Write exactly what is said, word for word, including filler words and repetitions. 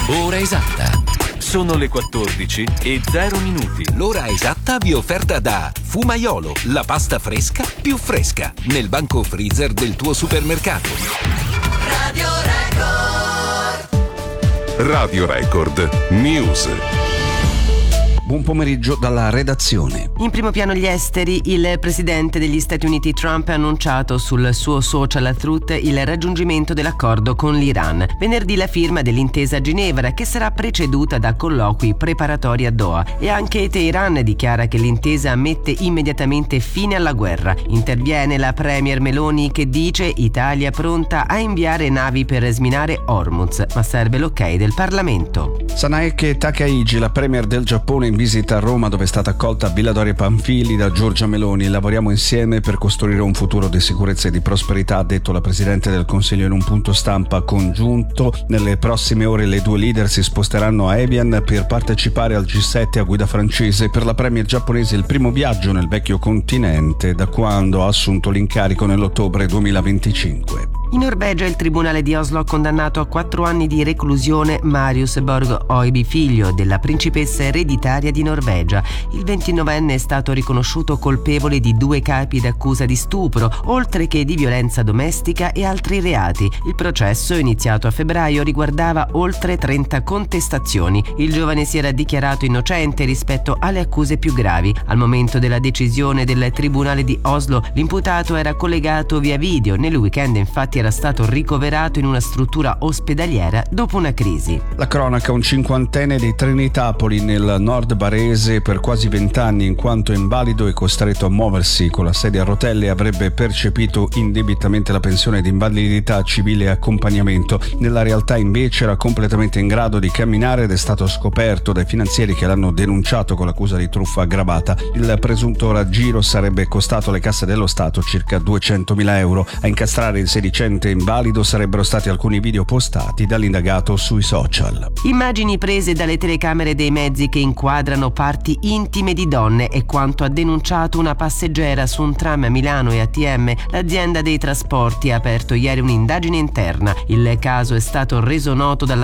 Ora esatta. Sono le quattordici e zero minuti. L'ora esatta vi è offerta da Fumaiolo, la pasta fresca più fresca, nel banco freezer del tuo supermercato. Radio Record. Radio Record News. Buon pomeriggio dalla redazione. In primo piano gli esteri, il presidente degli Stati Uniti Trump ha annunciato sul suo social Truth il raggiungimento dell'accordo con l'Iran. Venerdì la firma dell'intesa a Ginevra, che sarà preceduta da colloqui preparatori a Doha. E anche Teheran dichiara che l'intesa mette immediatamente fine alla guerra. Interviene la premier Meloni che dice Italia pronta a inviare navi per sminare Hormuz, ma serve l'ok del Parlamento. Sanae Takaichi, la premier del Giappone, in visita a Roma, dove è stata accolta a Villa Doria Pamphili da Giorgia Meloni. Lavoriamo insieme per costruire un futuro di sicurezza e di prosperità, ha detto la Presidente del Consiglio in un punto stampa congiunto. Nelle prossime ore le due leader si sposteranno a Evian per partecipare al G sette a guida francese. Per la premier giapponese il primo viaggio nel vecchio continente da quando ha assunto l'incarico nell'ottobre duemilaventicinque. In Norvegia il tribunale di Oslo ha condannato a quattro anni di reclusione Marius Borg Oiby, figlio della principessa ereditaria di Norvegia. Il ventinovenne è stato riconosciuto colpevole di due capi d'accusa di stupro, oltre che di violenza domestica e altri reati. Il processo, iniziato a febbraio, riguardava oltre trenta contestazioni. Il giovane si era dichiarato innocente rispetto alle accuse più gravi. Al momento della decisione del tribunale di Oslo, l'imputato era collegato via video. Nel weekend, infatti, era stato ricoverato in una struttura ospedaliera dopo una crisi. La cronaca: un cinquantenne di Trinitapoli nel nord barese per quasi vent'anni, in quanto invalido e costretto a muoversi con la sedia a rotelle, avrebbe percepito indebitamente la pensione di invalidità civile e accompagnamento. Nella realtà invece era completamente in grado di camminare ed è stato scoperto dai finanzieri che l'hanno denunciato con l'accusa di truffa aggravata. Il presunto raggiro sarebbe costato alle casse dello Stato circa duecentomila euro. A incastrare il sedicente invalido sarebbero stati alcuni video postati dall'indagato sui social. Immagini prese dalle telecamere dei mezzi che inquadrano parti intime di donne è quanto ha denunciato una passeggera su un tram a Milano e A T M. L'azienda dei trasporti ha aperto ieri un'indagine interna. Il caso è stato reso noto dalla